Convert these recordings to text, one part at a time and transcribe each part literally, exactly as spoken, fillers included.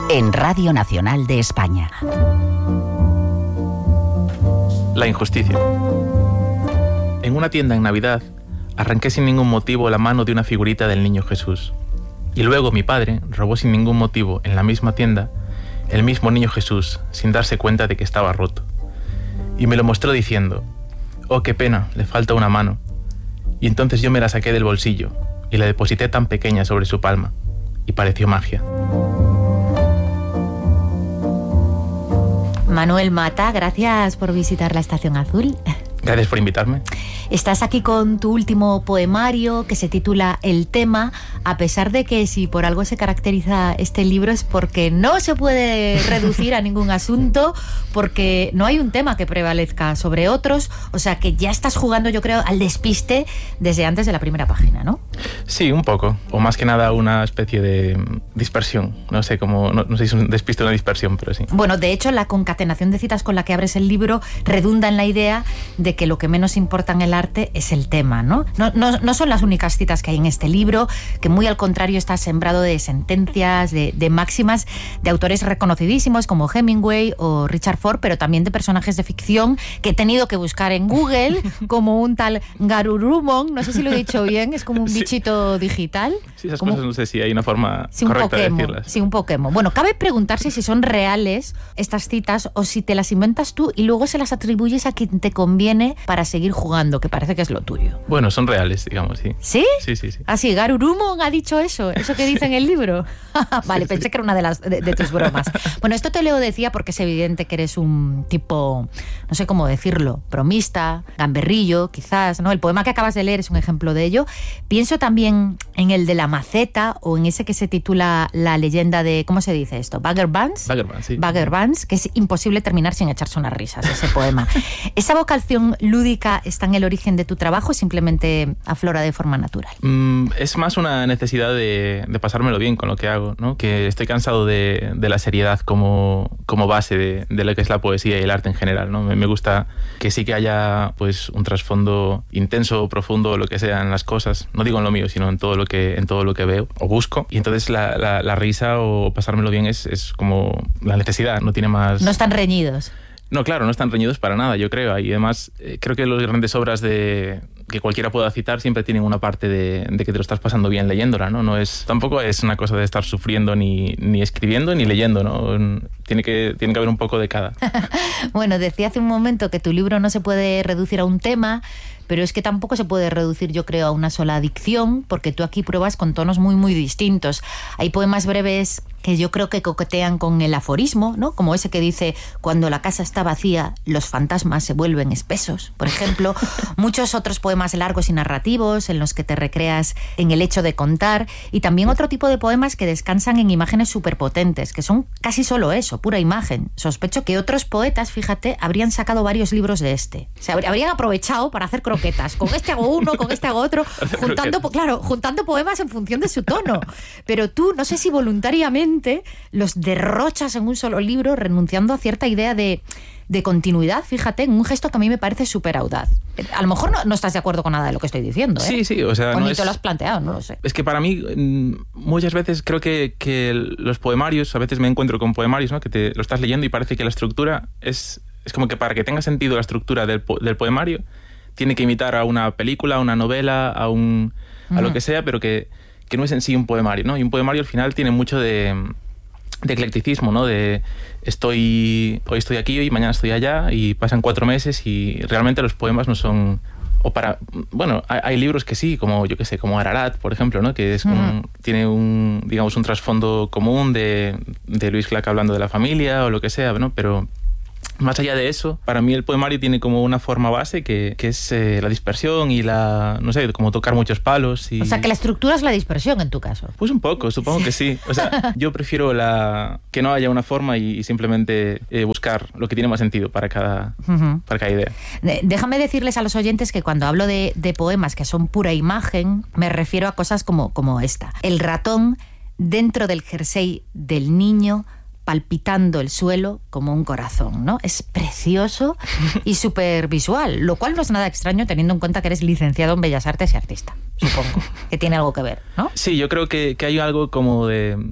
en Radio Nacional de España. La injusticia. En una tienda en Navidad, arranqué sin ningún motivo la mano de una figurita del Niño Jesús. Y luego mi padre robó sin ningún motivo en la misma tienda el mismo Niño Jesús, sin darse cuenta de que estaba roto. Y me lo mostró diciendo: «Oh, qué pena, le falta una mano». Y entonces yo me la saqué del bolsillo y la deposité tan pequeña sobre su palma. Y pareció magia. Manuel Mata, gracias por visitar la Estación Azul. Gracias por invitarme. Estás aquí con tu último poemario que se titula El tema, a pesar de que si por algo se caracteriza este libro es porque no se puede reducir a ningún asunto, porque no hay un tema que prevalezca sobre otros, o sea que ya estás jugando, yo creo, al despiste desde antes de la primera página, ¿no? Sí, un poco, o más que nada una especie de dispersión, no sé cómo, no, no sé si es un despiste o una dispersión, pero sí. Bueno, de hecho la concatenación de citas con la que abres el libro redunda en la idea de que lo que menos importa en el arte es el tema, ¿no? No, no, no son las únicas citas que hay en este libro, que muy al contrario está sembrado de sentencias, de, de máximas de autores reconocidísimos como Hemingway o Richard Ford, pero también de personajes de ficción que he tenido que buscar en Google, como un tal Garurumon, no sé si lo he dicho bien, es como un Sí. bichito digital. Sí, esas como, cosas no sé si hay una forma sí, un correcta Pokémon, de decirlas. Sí, un Pokémon. Bueno, cabe preguntarse si son reales estas citas o si te las inventas tú y luego se las atribuyes a quien te conviene para seguir jugando, que parece que es lo tuyo. Bueno, son reales, digamos, sí. ¿Sí? Sí, sí, sí. Ah, sí, Garurumon ha dicho eso, eso que dice en el libro. Vale, pensé sí. que era una de, las, de, de tus bromas. Bueno, esto te lo decía porque es evidente que eres un tipo, no sé cómo decirlo, bromista, gamberrillo, quizás, ¿no? El poema que acabas de leer es un ejemplo de ello. Pienso también en el de la maceta o en ese que se titula La leyenda de, ¿cómo se dice esto? Bagger Vance. Bagger Vance, sí. Bagger Vance, que es imposible terminar sin echarse unas risas, ese poema. ¿Esa vocación lúdica está en el origen de tu trabajo o simplemente aflora de forma natural? Mm, es más una necesidad de, de pasármelo bien con lo que hago, ¿no? Que estoy cansado de, de la seriedad como, como base de, de lo que es la poesía y el arte en general, ¿no? Me, me gusta que sí que haya pues un trasfondo intenso o profundo, lo que sea, en las cosas. No digo en lo mío, sino en todo lo que, en todo lo que veo o busco. Y entonces la, la, la risa o pasármelo bien es, es como la necesidad, no tiene más... No están reñidos. No, claro, no están reñidos para nada, yo creo. Y además, eh, creo que las grandes obras de que cualquiera pueda citar siempre tienen una parte de, de que te lo estás pasando bien leyéndola, ¿no? No es, tampoco es una cosa de estar sufriendo ni, ni escribiendo ni leyendo, ¿no? Tiene que, tiene que haber un poco de cada. Bueno, decía hace un momento que tu libro no se puede reducir a un tema, pero es que tampoco se puede reducir, yo creo, a una sola adicción, porque tú aquí pruebas con tonos muy, muy distintos. Hay poemas breves que yo creo que coquetean con el aforismo, ¿no? Como ese que dice: cuando la casa está vacía, los fantasmas se vuelven espesos, por ejemplo. Muchos otros poemas largos y narrativos en los que te recreas en el hecho de contar, y también otro tipo de poemas que descansan en imágenes superpotentes, que son casi solo eso, pura imagen. Sospecho que otros poetas, fíjate, habrían sacado varios libros de este. Se habrían aprovechado para hacer croquetas. Con este hago uno, con este hago otro, juntando, claro, juntando poemas en función de su tono. Pero tú, no sé si voluntariamente los derrochas en un solo libro, renunciando a cierta idea de, de continuidad, fíjate, en un gesto que a mí me parece súper audaz. A lo mejor no, no estás de acuerdo con nada de lo que estoy diciendo, ¿eh? Sí, sí, o sea... O no ni es, te lo has planteado, no lo sé. Es que para mí, muchas veces creo que, que los poemarios, a veces me encuentro con poemarios, ¿no? Que te lo estás leyendo y parece que la estructura es, es como que para que tenga sentido la estructura del, del poemario, tiene que imitar a una película, a una novela, a, un, a uh-huh. lo que sea, pero que... que no es en sí un poemario, ¿no? Y un poemario al final tiene mucho de, de eclecticismo, ¿no? De estoy hoy estoy aquí y mañana estoy allá y pasan cuatro meses y realmente los poemas no son... O para, bueno, hay, hay libros que sí, como yo qué sé, como Ararat, por ejemplo, ¿no? Que es un, uh-huh. tiene un, digamos, un trasfondo común de, de Luis Clack hablando de la familia o lo que sea, ¿no? Pero... más allá de eso, para mí el poemario tiene como una forma base que, que es eh, la dispersión y la, no sé, como tocar muchos palos. Y... O sea, que la estructura es la dispersión en tu caso. Pues un poco, supongo que sí. O sea, yo prefiero la que no haya una forma y, y simplemente eh, buscar lo que tiene más sentido para cada, uh-huh. para cada idea. Déjame decirles a los oyentes que cuando hablo de, de poemas que son pura imagen, me refiero a cosas como, como esta. El ratón dentro del jersey del niño palpitando el suelo como un corazón, ¿no? Es precioso y súper visual, lo cual no es nada extraño teniendo en cuenta que eres licenciado en Bellas Artes y artista, supongo, que tiene algo que ver, ¿no? Sí, yo creo que, que hay algo como de...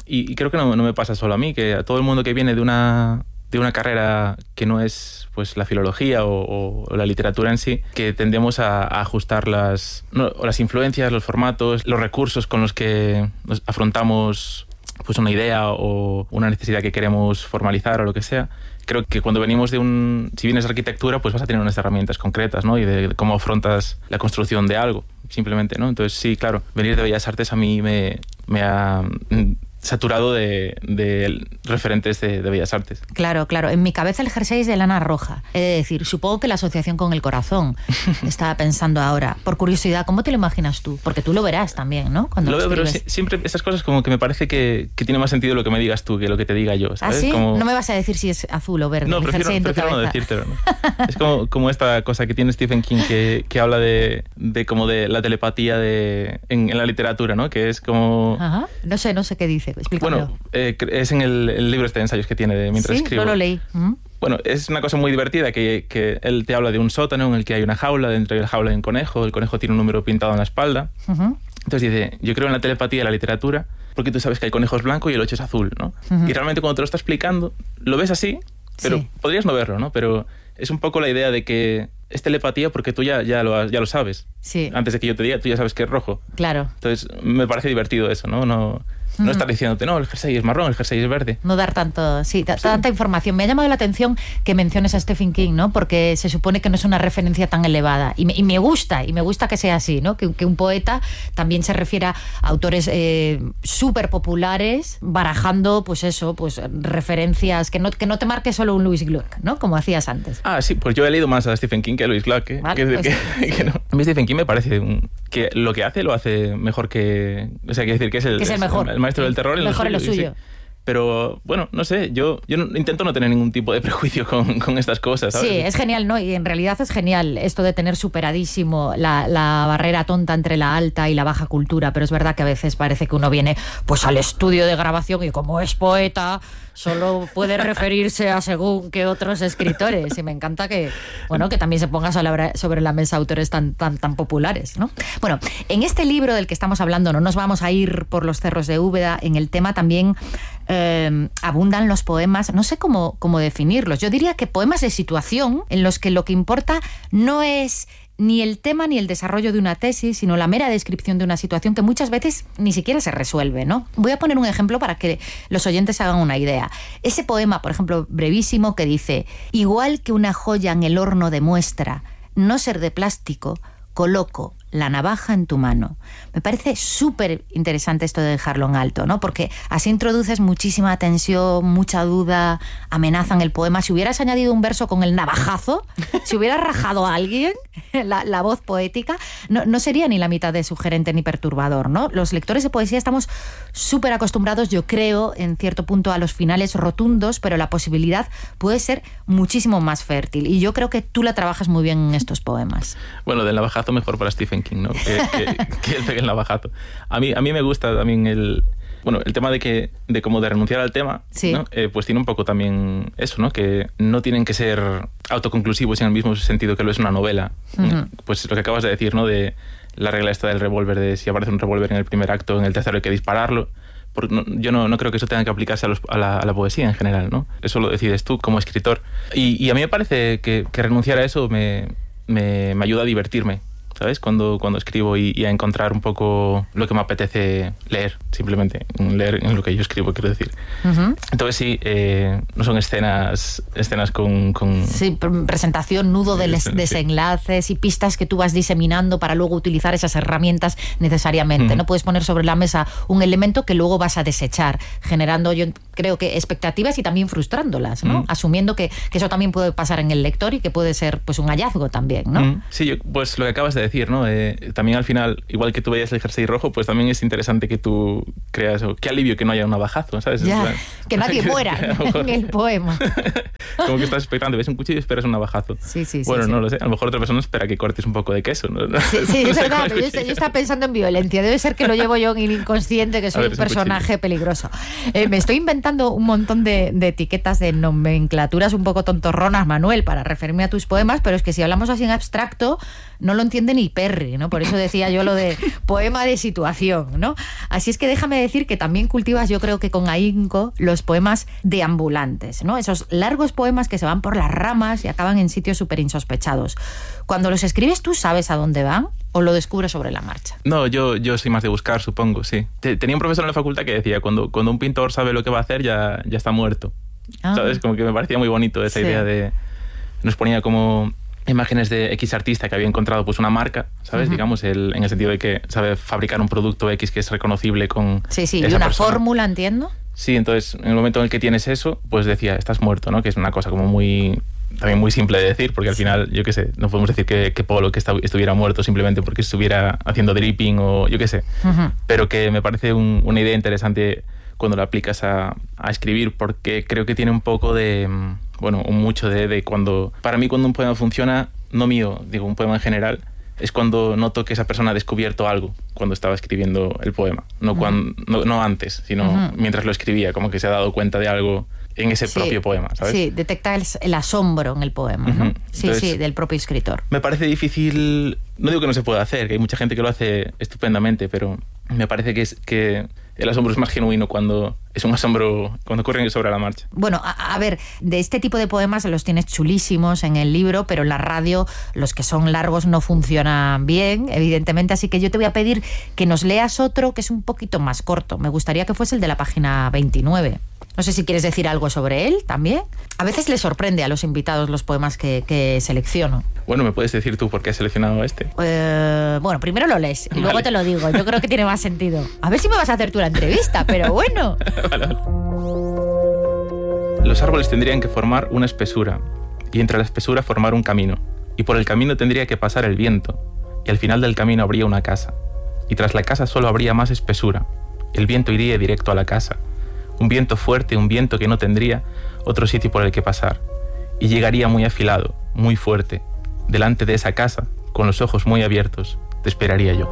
y, y creo que no, no me pasa solo a mí, que a todo el mundo que viene de una, de una carrera que no es pues la filología o, o, o la literatura en sí, que tendemos a, a ajustar las, no, las influencias, los formatos, los recursos con los que nos afrontamos pues una idea o una necesidad que queremos formalizar o lo que sea. Creo que cuando venimos de un... Si vienes de arquitectura, pues vas a tener unas herramientas concretas, ¿no? Y de, de cómo afrontas la construcción de algo, simplemente, ¿no? Entonces, sí, claro, venir de Bellas Artes a mí me, me ha saturado de, de referentes de, de Bellas Artes. Claro, claro. En mi cabeza el jersey es de lana roja. Es decir, supongo que la asociación con el corazón. Estaba pensando ahora. Por curiosidad, ¿cómo te lo imaginas tú? Porque tú lo verás también, ¿no? Cuando lo veo, escribes. pero si, siempre esas cosas como que me parece que, que tiene más sentido lo que me digas tú que lo que te diga yo, ¿sabes? ¿Ah, sí? Como... No me vas a decir si es azul o verde. No, el prefiero, jersey en tu prefiero no cabeza. decírtelo, ¿no? Es como, como esta cosa que tiene Stephen King que, que habla de, de como de la telepatía de, en, en la literatura, ¿no? Que es como... Ajá. No sé, no sé qué dice. Explícamelo. Bueno, eh, es en el, el libro este de ensayos que tiene de mientras ¿Sí? escribo. No lo leí. ¿Mm? Bueno, es una cosa muy divertida que, que él te habla de un sótano en el que hay una jaula, dentro de la jaula hay un conejo, el conejo tiene un número pintado en la espalda. Uh-huh. Entonces dice, yo creo en la telepatía de la literatura porque tú sabes que el conejo es blanco y el ocho es azul, ¿no? Uh-huh. Y realmente cuando te lo está explicando, lo ves así, pero sí. podrías no verlo, ¿no? Pero es un poco la idea de que es telepatía porque tú ya, ya, lo, ya lo sabes. Sí. Antes de que yo te diga, tú ya sabes que es rojo. Claro. Entonces me parece divertido eso, ¿no? No... No estar diciéndote, no, el jersey es marrón, el jersey es verde. No dar tanto, sí, t- sí. tanta información. Me ha llamado la atención que menciones a Stephen King, ¿no? Porque se supone que no es una referencia tan elevada. Y me, y me gusta, y me gusta que sea así, ¿no? Que, que un poeta también se refiera a autores eh, súper populares, barajando, pues eso, pues referencias, que no, que no te marque solo un Louis Gluck, ¿no? Como hacías antes. Ah, sí, pues yo he leído más a Stephen King que a Louis Gluck, ¿eh? Vale, que, pues... que, que no. A mí Stephen King me parece un, que lo que hace lo hace mejor que... O sea, quiere decir que es el, que es el mejor. El maestro del terror en mejor lo suyo. En lo suyo. Sí. Pero, bueno, no sé, yo, yo no, intento no tener ningún tipo de prejuicio con, con estas cosas, ¿sabes? Sí, es genial, ¿no? Y en realidad es genial esto de tener superadísimo la, la barrera tonta entre la alta y la baja cultura, pero es verdad que a veces parece que uno viene pues al estudio de grabación y como es poeta solo puede referirse a según que otros escritores, y me encanta que, bueno, que también se ponga sobre la mesa autores tan, tan, tan populares, ¿no? Bueno, en este libro del que estamos hablando, no nos vamos a ir por los cerros de Úbeda, en el tema también eh, abundan los poemas, no sé cómo, cómo definirlos, yo diría que poemas de situación en los que lo que importa no es ni el tema ni el desarrollo de una tesis, sino la mera descripción de una situación que muchas veces ni siquiera se resuelve, ¿no? Voy a poner un ejemplo para que los oyentes hagan una idea. Ese poema, por ejemplo, brevísimo, que dice: igual que una joya en el horno demuestra no ser de plástico, coloco la navaja en tu mano. Me parece súper interesante esto de dejarlo en alto, ¿no? Porque así introduces muchísima tensión, mucha duda, amenaza en el poema. Si hubieras añadido un verso con el navajazo, si hubieras rajado a alguien, la, la voz poética, no, no sería ni la mitad de sugerente ni perturbador, ¿no? Los lectores de poesía estamos súper acostumbrados, yo creo, en cierto punto, a los finales rotundos, pero la posibilidad puede ser muchísimo más fértil. Y yo creo que tú la trabajas muy bien en estos poemas. Bueno, del navajazo mejor para Stephen King, ¿no? Que, que, que él pegue el navajazo. A mí, a mí me gusta también el... Bueno, el tema de que de como de renunciar al tema, sí. ¿no? Eh, pues tiene un poco también eso, ¿no? Que no tienen que ser autoconclusivos en el mismo sentido que lo es una novela. Uh-huh. Pues lo que acabas de decir, ¿no? De la regla esta del revólver, de si aparece un revólver en el primer acto, en el tercero hay que dispararlo. Porque no, yo no, no creo que eso tenga que aplicarse a, los, a, la, a la poesía en general, ¿no? Eso lo decides tú como escritor. Y, y a mí me parece que, que renunciar a eso me, me, me ayuda a divertirme, ¿sabes? Cuando, cuando escribo y, y a encontrar un poco lo que me apetece leer, simplemente. Leer en lo que yo escribo, quiero decir. Uh-huh. Entonces sí, eh, no son escenas escenas con... con sí, presentación, nudo de les, desenlaces y pistas que tú vas diseminando para luego utilizar esas herramientas necesariamente. Uh-huh. No puedes poner sobre la mesa un elemento que luego vas a desechar, generando, yo creo que, expectativas y también frustrándolas, ¿no? Uh-huh. Asumiendo que, que eso también puede pasar en el lector y que puede ser pues un hallazgo también, ¿no? Uh-huh. Sí, yo, pues lo que acabas de decir, ¿no? Eh, también al final, igual que tú veías el jersey rojo, pues también es interesante que tú creas, oh, qué alivio que no haya un navajazo, ¿sabes? Ya, plan, que nadie muera en el poema. Como que estás expectando, ves un cuchillo y esperas un navajazo. Sí, sí, sí. Bueno, sí, no sí. lo sé, a lo mejor otra persona espera que cortes un poco de queso, ¿no? Sí, sí, no es sé verdad, yo, yo estaba pensando en violencia, debe ser que lo llevo yo en el inconsciente, que soy ver, un personaje un peligroso. Eh, me estoy inventando un montón de, de etiquetas, de nomenclaturas un poco tontorronas, Manuel, para referirme a tus poemas, pero es que si hablamos así en abstracto, no lo entiende ni Perry, ¿no? Por eso decía yo lo de poema de situación, ¿no? Así es que déjame decir que también cultivas, yo creo que con ahínco, los poemas deambulantes, ¿no? Esos largos poemas que se van por las ramas y acaban en sitios súper insospechados. Cuando los escribes, ¿tú sabes a dónde van o lo descubres sobre la marcha? No, yo, yo soy más de buscar, supongo, sí. Tenía un profesor en la facultad que decía, cuando, cuando un pintor sabe lo que va a hacer, ya, ya está muerto. Ah. ¿Sabes? Como que me parecía muy bonito esa sí. idea de... Nos ponía como imágenes de X artista que había encontrado pues una marca, ¿sabes? Uh-huh. Digamos, el, en el sentido de que sabe fabricar un producto X que es reconocible con Sí, sí, esa y una persona. fórmula, entiendo. Sí, entonces, en el momento en el que tienes eso, pues decía, estás muerto, ¿no? Que es una cosa como muy... también muy simple de decir, porque al final, yo qué sé, no podemos decir que, que Polo que está, estuviera muerto simplemente porque estuviera haciendo dripping o yo qué sé, uh-huh. pero que me parece un, una idea interesante cuando la aplicas a, a escribir, porque creo que tiene un poco de, bueno, mucho de, de cuando, para mí cuando un poema funciona, no mío, digo un poema en general, es cuando noto que esa persona ha descubierto algo cuando estaba escribiendo el poema, no, uh-huh. cuando, no, no antes, sino uh-huh. mientras lo escribía, como que se ha dado cuenta de algo en ese sí, propio poema, ¿sabes? Sí, detecta el, el asombro en el poema, ¿no? Uh-huh. Sí, Entonces, sí, del propio escritor. Me parece difícil, no digo que no se pueda hacer, que hay mucha gente que lo hace estupendamente, pero me parece que es que el asombro es más genuino cuando es un asombro, cuando ocurre sobre la marcha. Bueno, a, a ver, de este tipo de poemas los tienes chulísimos en el libro, pero en la radio los que son largos no funcionan bien, evidentemente, así que yo te voy a pedir que nos leas otro que es un poquito más corto. Me gustaría que fuese el de la página veintinueve. No sé si quieres decir algo sobre él también. A veces les sorprende a los invitados los poemas que, que selecciono. Bueno, ¿me puedes decir tú por qué has seleccionado este? Eh, bueno, primero lo lees y luego vale. te lo digo. Yo creo que tiene más sentido. A ver si me vas a hacer tú la entrevista, pero bueno. Vale, vale. Los árboles tendrían que formar una espesura y entre la espesura formar un camino. Y por el camino tendría que pasar el viento y al final del camino habría una casa. Y tras la casa solo habría más espesura. El viento iría directo a la casa. Un viento fuerte, un viento que no tendría otro sitio por el que pasar. Y llegaría muy afilado, muy fuerte. Delante de esa casa, con los ojos muy abiertos, te esperaría yo.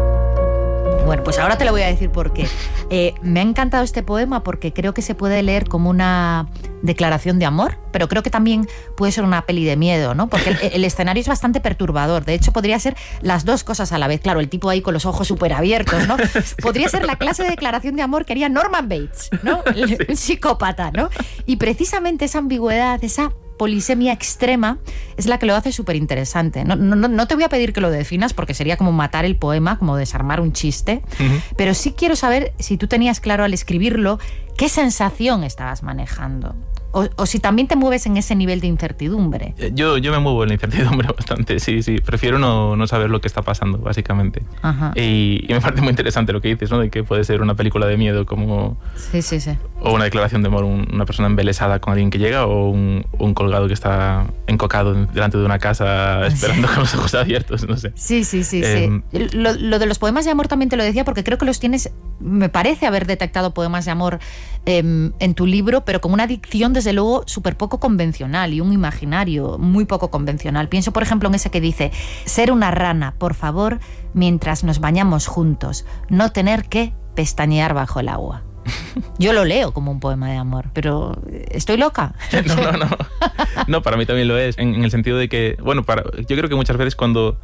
Bueno, pues ahora te lo voy a decir por qué. Eh, me ha encantado este poema porque creo que se puede leer como una declaración de amor, pero creo que también puede ser una peli de miedo, ¿no? Porque el, el escenario es bastante perturbador. De hecho, podría ser las dos cosas a la vez. Claro, el tipo ahí con los ojos súper abiertos, ¿no? Podría ser la clase de declaración de amor que haría Norman Bates, ¿no? Sí. Un psicópata, ¿no? Y precisamente esa ambigüedad, esa polisemia extrema es la que lo hace súper interesante. No, no, no te voy a pedir que lo definas porque sería como matar el poema, como desarmar un chiste, uh-huh. pero sí quiero saber si tú tenías claro al escribirlo qué sensación estabas manejando. O, o si también te mueves en ese nivel de incertidumbre. Yo, yo me muevo en la incertidumbre bastante, sí, sí. Prefiero no, no saber lo que está pasando, básicamente. Ajá. Y, y me parece muy interesante lo que dices, ¿no? De que puede ser una película de miedo como... Sí, sí, sí. O una declaración de amor, un, una persona embelesada con alguien que llega, o un, un colgado que está encocado delante de una casa esperando sí. con los ojos abiertos, no sé. Sí, sí, sí. Eh, sí. Lo, lo de los poemas de amor también te lo decía porque creo que los tienes... Me parece haber detectado poemas de amor eh, en tu libro, pero con una dicción desde luego súper poco convencional y un imaginario muy poco convencional. Pienso, por ejemplo, en ese que dice: ser una rana, por favor, mientras nos bañamos juntos, no tener que pestañear bajo el agua. Yo lo leo como un poema de amor, pero ¿estoy loca? No, no, no. No, para mí también lo es, en, en el sentido de que, bueno, para, yo creo que muchas veces cuando,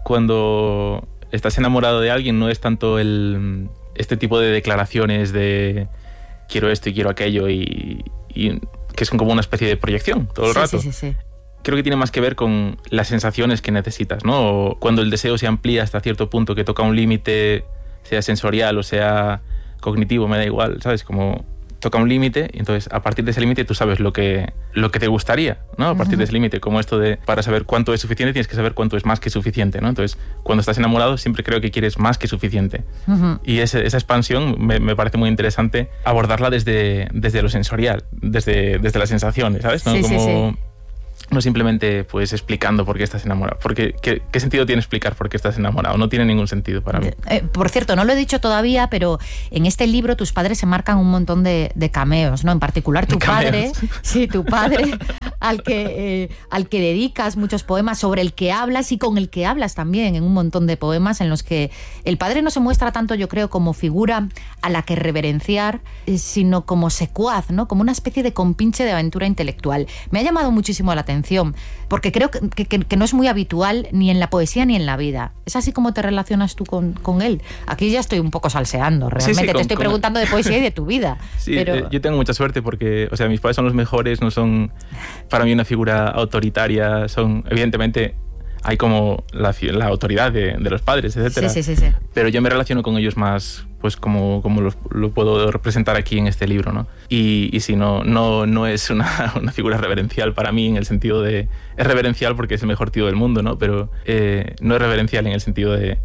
cuando estás enamorado de alguien no es tanto el... este tipo de declaraciones de quiero esto y quiero aquello y, y que son como una especie de proyección todo el sí, rato. Sí, sí, sí. Creo que tiene más que ver con las sensaciones que necesitas, ¿no? O cuando el deseo se amplía hasta cierto punto, que toca un límite, sea sensorial o sea cognitivo, me da igual, ¿sabes? Como toca un límite y entonces a partir de ese límite tú sabes lo que, lo que te gustaría, ¿no? A partir uh-huh. de ese límite, como esto de para saber cuánto es suficiente tienes que saber cuánto es más que suficiente, ¿no? Entonces cuando estás enamorado siempre creo que quieres más que suficiente uh-huh. y ese, esa expansión me, me parece muy interesante abordarla desde, desde lo sensorial, desde, desde las sensaciones, ¿sabes? ¿No? Sí, Como, sí, sí. No simplemente pues explicando por qué estás enamorado. Porque, ¿qué, ¿Qué sentido tiene explicar por qué estás enamorado? No tiene ningún sentido para mí. Eh, por cierto, no lo he dicho todavía, pero en este libro tus padres se marcan un montón de, de cameos, ¿no? En particular tu cameos. padre, sí, tu padre al que, eh, al que dedicas muchos poemas, sobre el que hablas y con el que hablas también en un montón de poemas en los que el padre no se muestra tanto, yo creo, como figura a la que reverenciar, eh, sino como secuaz, ¿no? Como una especie de compinche de aventura intelectual. Me ha llamado muchísimo la atención, porque creo que, que, que no es muy habitual ni en la poesía ni en la vida. ¿Es así como te relacionas tú con, con él? Aquí ya estoy un poco salseando, realmente. Sí, sí, con, te estoy preguntando de poesía y de tu vida. Sí, pero... eh, yo tengo mucha suerte porque, o sea, mis padres son los mejores, no son para mí una figura autoritaria, son, evidentemente, hay como la, la autoridad de, de los padres, etcétera. Sí, sí, sí, sí. Pero yo me relaciono con ellos más, pues como, como lo, lo puedo representar aquí en este libro, ¿no? Y, y si no, no, no es una, una figura reverencial para mí en el sentido de... Es reverencial porque es el mejor tío del mundo, ¿no? Pero eh, no es reverencial en el sentido de...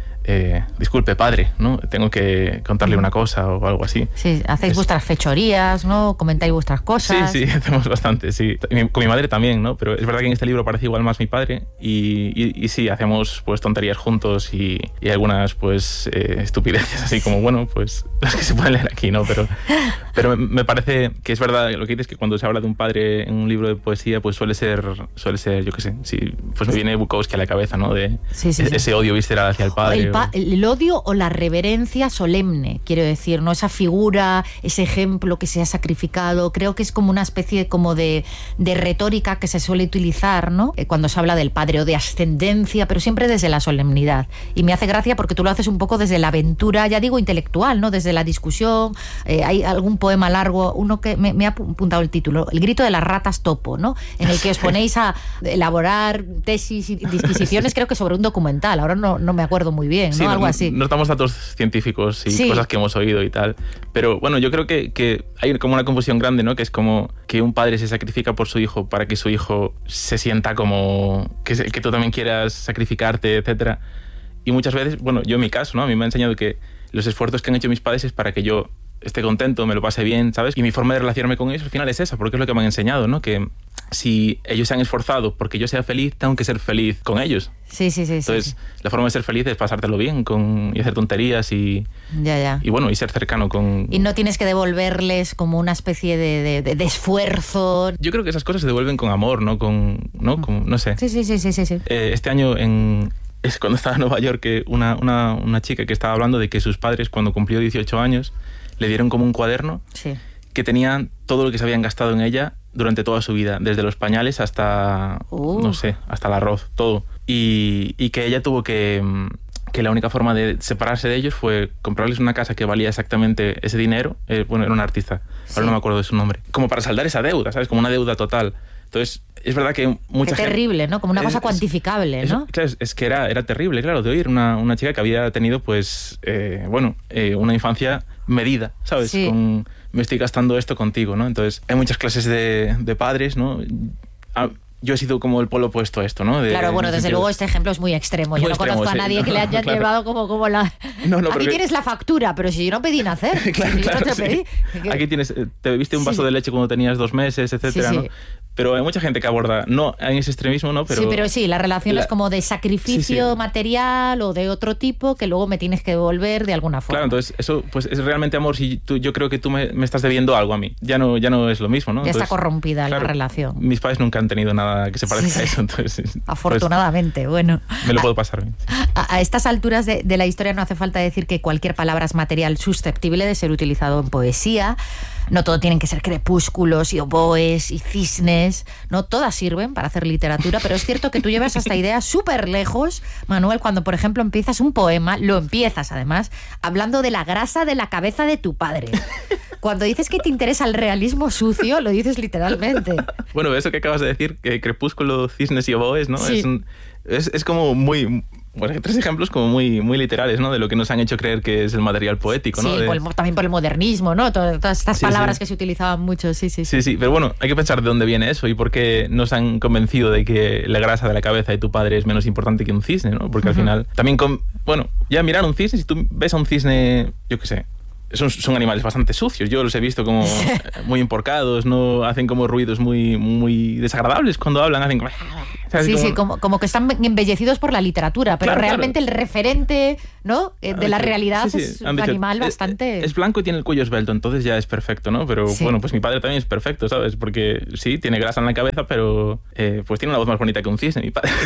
Eh, disculpe, padre, ¿no? Tengo que contarle una cosa o algo así. Sí, hacéis es... vuestras fechorías, ¿no? Comentáis vuestras cosas. Sí, sí, hacemos bastante, sí. Con mi madre también, ¿no? Pero es verdad que en este libro parece igual más mi padre y, y, y sí, hacemos pues tonterías juntos y, y algunas pues eh, estupideces, así como, bueno, pues las que se pueden leer aquí, ¿no? Pero, pero me parece que es verdad lo que dices, que cuando se habla de un padre en un libro de poesía, pues suele ser, suele ser, yo qué sé, sí, pues me viene Bukowski a la cabeza, ¿no? De sí, sí, ese sí. odio visceral hacia el padre. El, pa el odio o la reverencia solemne, quiero decir, ¿no? Esa figura, ese ejemplo que se ha sacrificado, creo que es como una especie como de, de retórica que se suele utilizar, ¿no? Eh, cuando se habla del padre o de ascendencia, pero siempre desde la solemnidad. Y me hace gracia porque tú lo haces un poco desde la aventura, ya digo, intelectual, ¿no? Desde la discusión. Eh, hay algún poema largo, uno que me, me ha apuntado el título, El grito de las ratas topo, ¿no? En el que os ponéis a elaborar tesis y disquisiciones, creo que sobre un documental, ahora no, no me acuerdo muy bien, ¿no? Sí, Algo así. Nos damos datos científicos y sí. cosas que hemos oído y tal. Pero bueno, yo creo que, que hay como una confusión grande, ¿no? Que es como que un padre se sacrifica por su hijo para que su hijo se sienta como que, que tú también quieras sacrificarte, etcétera. Y muchas veces, bueno, yo en mi caso, ¿no? A mí me ha enseñado que los esfuerzos que han hecho mis padres es para que yo esté contento, me lo pase bien, ¿sabes? Y mi forma de relacionarme con ellos al final es esa, porque es lo que me han enseñado, ¿no? Que si ellos se han esforzado porque yo sea feliz, tengo que ser feliz con ellos. Sí, sí, sí. Entonces, sí, sí. la forma de ser feliz es pasártelo bien con, y hacer tonterías y, ya, ya. y bueno, y ser cercano con... Y no tienes que devolverles como una especie de, de, de esfuerzo. Yo creo que esas cosas se devuelven con amor, ¿no? Con, ¿no? Con, no sé. Sí, sí, sí, sí, sí, sí. Eh, este año en... Es cuando estaba en Nueva York, que una, una, una chica que estaba hablando de que sus padres, cuando cumplió dieciocho años, le dieron como un cuaderno sí. que tenía todo lo que se habían gastado en ella durante toda su vida, desde los pañales hasta, uh. no sé, hasta el arroz, todo. Y, y que ella tuvo que, que la única forma de separarse de ellos fue comprarles una casa que valía exactamente ese dinero. Eh, bueno, era una artista, sí. ahora no me acuerdo de su nombre. Como para saldar esa deuda, ¿sabes? Como una deuda total. Entonces, es verdad que mucha Qué gente... terrible, ¿no? Como una es, cosa cuantificable, es, ¿no? Es, claro, es, es que era, era terrible, claro, de oír. Una, una chica que había tenido, pues, eh, bueno, eh, una infancia medida, ¿sabes? Sí. Con, me estoy gastando esto contigo, ¿no? Entonces, hay muchas clases de, de padres, ¿no? Ah, yo he sido como el polo opuesto a esto, ¿no? De, claro, bueno, desde luego este ejemplo es muy extremo. Yo no extremo, conozco a nadie sí, que no, le haya claro. llevado como, como la... No, no, Aquí porque... tienes la factura, pero si yo no pedí nacer. claro, si claro, yo no te sí. pedí. Aquí tienes, te bebiste un vaso sí. de leche cuando tenías dos meses, etcétera, sí, sí. ¿no? Pero hay mucha gente que aborda, no en ese extremismo, ¿no? Pero sí, pero sí, la relación la... es como de sacrificio sí, sí. material o de otro tipo que luego me tienes que devolver de alguna forma. Claro, entonces eso pues es realmente amor si tú, yo creo que tú me, me estás debiendo algo a mí. Ya no, ya no es lo mismo, ¿no? Ya Entonces, está corrompida claro, la relación. Mis padres nunca han tenido nada que se parezca sí, a eso, entonces... Afortunadamente, pues, bueno. Me lo puedo pasar bien. Sí. A, a estas alturas de, de la historia no hace falta decir que cualquier palabra es material susceptible de ser utilizado en poesía. No todo tienen que ser crepúsculos y oboes y cisnes, no todas sirven para hacer literatura, pero es cierto que tú llevas esta idea súper lejos, Manuel, cuando por ejemplo empiezas un poema, lo empiezas además hablando de la grasa de la cabeza de tu padre. Cuando dices que te interesa el realismo sucio, lo dices literalmente. Bueno, eso que acabas de decir, que crepúsculo, cisnes y oboes, ¿no? Sí. Es, un, es, es como muy... Bueno, hay tres ejemplos como muy, muy literales, ¿no? De lo que nos han hecho creer que es el material poético, ¿no? Sí, de... por el, también por el modernismo, ¿no? Todas, todas estas sí, palabras sí. que se utilizaban mucho, sí, sí, sí. Sí, sí, pero bueno, hay que pensar de dónde viene eso y por qué nos han convencido de que la grasa de la cabeza de tu padre es menos importante que un cisne, ¿no? Porque uh-huh. al final, también, con, bueno, ya mirar un cisne, si tú ves a un cisne, yo qué sé, son, son animales bastante sucios. Yo los he visto como muy emporcados, no hacen como ruidos muy, muy desagradables cuando hablan, hacen como... ¿sabes? Sí, como... sí, como, como que están embellecidos por la literatura, pero claro, realmente claro. el referente, ¿no?, de la realidad sí, sí. es un dicho, animal bastante... Es, es blanco y tiene el cuello esbelto, entonces ya es perfecto, ¿no? Pero sí. bueno, pues mi padre también es perfecto, ¿sabes? Porque sí, tiene grasa en la cabeza, pero eh, pues tiene una voz más bonita que un cisne, mi padre.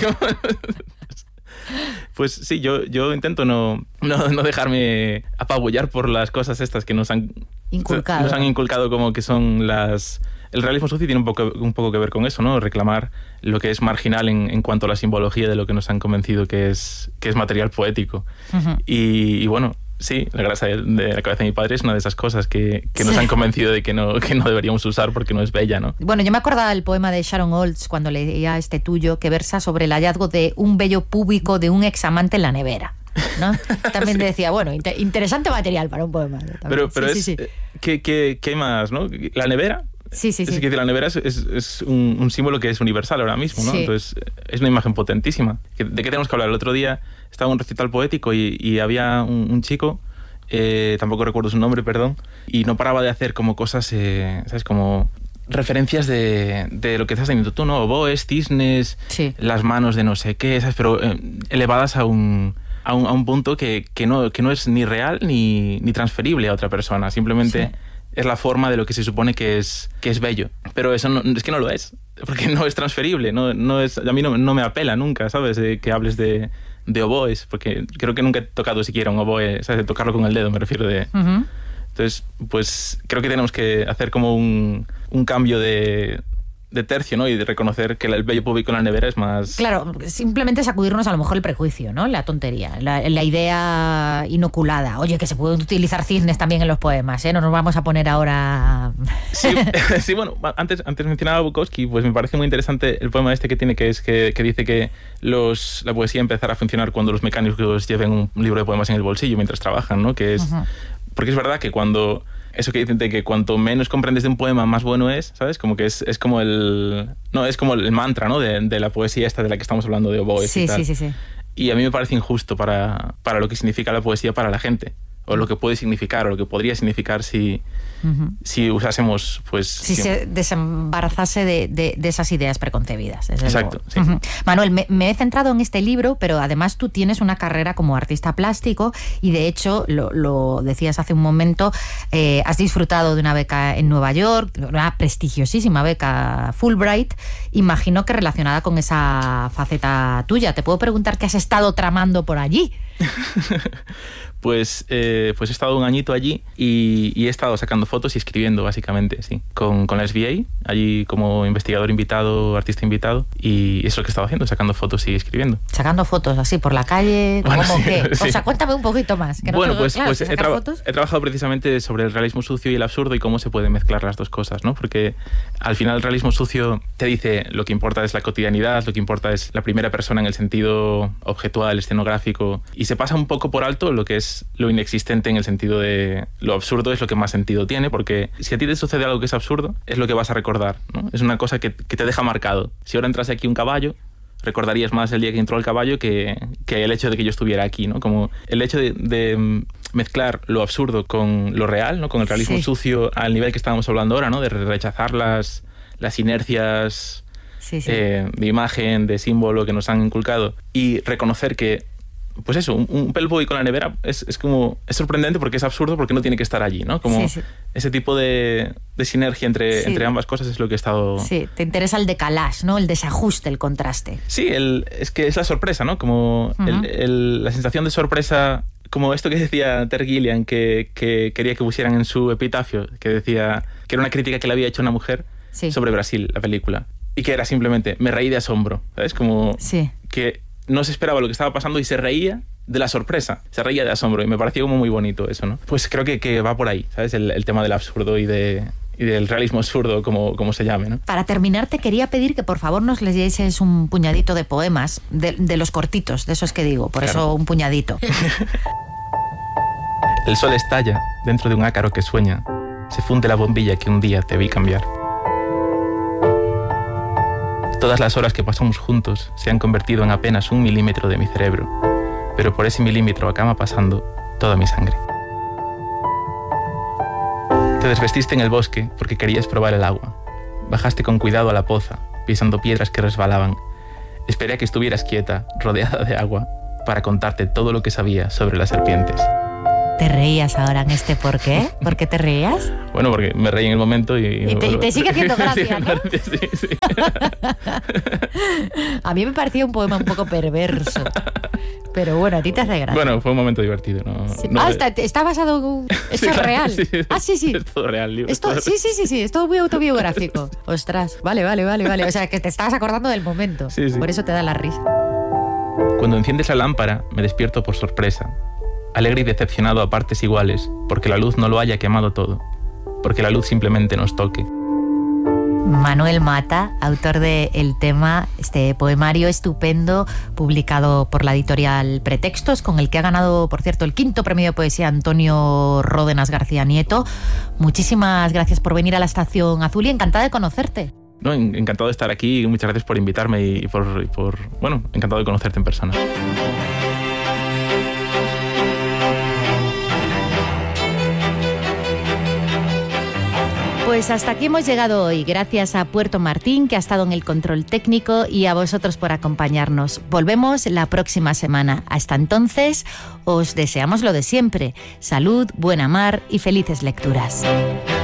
Pues sí, yo, yo intento no, no, no dejarme apabullar por las cosas estas que nos han inculcado. Nos han inculcado como que son las... El realismo sucio tiene un poco, un poco que ver con eso, ¿no? Reclamar lo que es marginal en, en cuanto a la simbología de lo que nos han convencido que es, que es material poético. Uh-huh. Y, y bueno, sí, la grasa de, de la cabeza de mi padre es una de esas cosas que, que nos sí. han convencido de que no, que no deberíamos usar porque no es bella, ¿no? Bueno, yo me acordaba del poema de Sharon Olds cuando leía este tuyo, que versa sobre el hallazgo de un vello púbico de un examante en la nevera, ¿no? También sí. decía, bueno, inter- interesante material para un poema. También. Pero, pero sí, es... sí, sí. ¿qué, qué, ¿Qué más, no? La nevera... Sí, sí, sí. Es que la nevera es, es, es un, un símbolo que es universal ahora mismo, ¿no? Sí. Entonces, es una imagen potentísima. ¿De qué tenemos que hablar? El otro día estaba en un recital poético y, y había un, un chico, eh, tampoco recuerdo su nombre, perdón, y no paraba de hacer como cosas, eh, ¿sabes? Como referencias de, de lo que estás teniendo tú, ¿no? Oboes, cisnes, sí. las manos de no sé qué, ¿sabes? Pero eh, elevadas a un... A un, a un punto que, que, no, que no es ni real ni, ni transferible a otra persona. Simplemente... Sí. Es la forma de lo que se supone que es, que es bello. Pero eso no, es que no lo es, porque no es transferible. No, no es, a mí no, no me apela nunca, ¿sabes? Eh, que hables de, de oboes, porque creo que nunca he tocado siquiera un oboe, ¿sabes? De tocarlo con el dedo, me refiero de... Uh-huh. Entonces, pues creo que tenemos que hacer como un, un cambio de... de tercio, ¿no? Y de reconocer que el vello púbico en la nevera es más... Claro, simplemente sacudirnos a lo mejor el prejuicio, ¿no? La tontería, la, la idea inoculada. Oye, que se pueden utilizar cisnes también en los poemas, ¿eh? No nos vamos a poner ahora... Sí, sí, bueno, antes, antes mencionaba a Bukowski, pues me parece muy interesante el poema este que tiene, que es que, que dice que los, la poesía empezará a funcionar cuando los mecánicos lleven un libro de poemas en el bolsillo mientras trabajan, ¿no? Que es... Uh-huh. Porque es verdad que cuando... Eso que dicen de que cuanto menos comprendes de un poema, más bueno es, ¿sabes? Como que es, es como el... No, es como el mantra, ¿no? De, de la poesía esta de la que estamos hablando, de oboes sí, y tal. Sí, sí, sí. Y a mí me parece injusto para, para lo que significa la poesía para la gente. O lo que puede significar, o lo que podría significar si, uh-huh. si usásemos, pues... Si se desembarazase de, de, de esas ideas preconcebidas. Exacto, sí. Uh-huh. Manuel, me, me he centrado en este libro, pero además tú tienes una carrera como artista plástico y de hecho, lo, lo decías hace un momento, eh, has disfrutado de una beca en Nueva York, una prestigiosísima beca Fulbright, imagino que relacionada con esa faceta tuya. ¿Te puedo preguntar qué has estado tramando por allí? Pues, eh, pues he estado un añito allí y, y he estado sacando fotos y escribiendo, básicamente, sí. Con, con la S B A, allí como investigador invitado, artista invitado, y eso es lo que he estado haciendo, sacando fotos y escribiendo. Sacando fotos así por la calle, bueno, ¿cómo sí, qué? Sí. O sea, cuéntame un poquito más. Que no bueno, te, pues, claro, pues he, tra- fotos. he trabajado precisamente sobre el realismo sucio y el absurdo y cómo se pueden mezclar las dos cosas, ¿no? Porque al final el realismo sucio te dice lo que importa es la cotidianidad, lo que importa es la primera persona en el sentido objetual, escenográfico, y se pasa un poco por alto lo que es lo inexistente en el sentido de lo absurdo es lo que más sentido tiene, porque si a ti te sucede algo que es absurdo, es lo que vas a recordar, ¿no? Es una cosa que, que te deja marcado. Si ahora entrase aquí un caballo, recordarías más el día que entró el caballo que, que el hecho de que yo estuviera aquí, ¿no? Como el hecho de, de mezclar lo absurdo con lo real, ¿no? Con el realismo sí. sucio al nivel que estábamos hablando ahora, ¿no? De rechazar las, las inercias sí, sí. Eh, de imagen, de símbolo que nos han inculcado y reconocer que pues eso, un, un pelo púbico en la nevera es, es como es sorprendente porque es absurdo porque no tiene que estar allí, ¿no? Como sí, sí. ese tipo de, de sinergia entre, sí. entre ambas cosas es lo que he estado... Sí, te interesa el decalage, ¿no? El desajuste, el contraste. Sí, el, es que es la sorpresa, ¿no? Como uh-huh. el, el, la sensación de sorpresa, como esto que decía Terry Gilliam, que, que quería que pusieran en su epitafio, que decía que era una crítica que le había hecho una mujer sí. sobre Brasil, la película, y que era simplemente, me reí de asombro, ¿sabes? Como sí. que... no se esperaba lo que estaba pasando y se reía de la sorpresa, se reía de asombro y me pareció como muy bonito eso, ¿no? Pues creo que, que va por ahí, ¿sabes? El, el tema del absurdo y, de, y del realismo absurdo, como, como se llame, ¿no? Para terminar, te quería pedir que por favor nos leyeses un puñadito de poemas, de, de los cortitos, de esos que digo, por claro. eso un puñadito. El sol estalla dentro de un ácaro que sueña, se funde la bombilla que un día te vi cambiar. Todas las horas que pasamos juntos se han convertido en apenas un milímetro de mi cerebro, pero por ese milímetro acaba pasando toda mi sangre. Te desvestiste en el bosque porque querías probar el agua. Bajaste con cuidado a la poza, pisando piedras que resbalaban. Esperé a que estuvieras quieta, rodeada de agua, para contarte todo lo que sabía sobre las serpientes. ¿Te reías ahora en este por qué? ¿Por qué te reías? Bueno, porque me reí en el momento y... Y te, y te sigue haciendo gracia, ¿no? Sí, sí. A mí me parecía un poema un poco perverso. Pero bueno, a ti te hace gracia. Bueno, fue un momento divertido, ¿no? Sí. no ah, de... está, está basado... Esto sí, es real. Sí, ah, sí, sí. Es todo real, libro. Esto, sí, sí, sí, sí. Es todo muy autobiográfico. Ostras. Vale, vale, vale, vale. O sea, que te estabas acordando del momento. Sí, sí. Por eso te da la risa. Cuando enciendes la lámpara, me despierto por sorpresa. Alegre y decepcionado a partes iguales, porque la luz no lo haya quemado todo. Porque la luz simplemente nos toque. Manuel Mata, autor de El tema, este poemario estupendo publicado por la editorial Pretextos, con el que ha ganado, por cierto, el quinto premio de poesía Antonio Ródenas García Nieto. Muchísimas gracias por venir a la Estación Azul y encantada de conocerte. No, encantado de estar aquí y muchas gracias por invitarme y por, y por, bueno, encantado de conocerte en persona. Pues hasta aquí hemos llegado hoy, gracias a Puerto Martín, que ha estado en el control técnico, y a vosotros por acompañarnos. Volvemos la próxima semana. Hasta entonces, os deseamos lo de siempre: salud, buena mar y felices lecturas.